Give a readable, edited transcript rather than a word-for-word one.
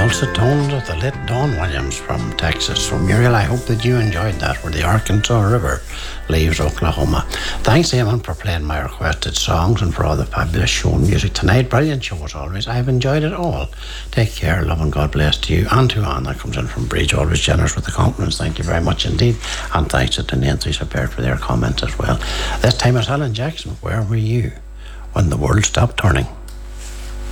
Dulcet tones of the late Don Williams from Texas. From Muriel, I hope that you enjoyed that, where the Arkansas River leaves Oklahoma. Thanks, Eamon, for playing my requested songs and for all the fabulous show and music tonight. Brilliant show as always. I've enjoyed it all. Take care, love and God bless to you. And to Anne, that comes in from Bridge, always generous with the compliments. Thank you very much indeed. And thanks to the Nancy's prepared for their comments as well. This time it's Alan Jackson. Where were you when the world stopped turning?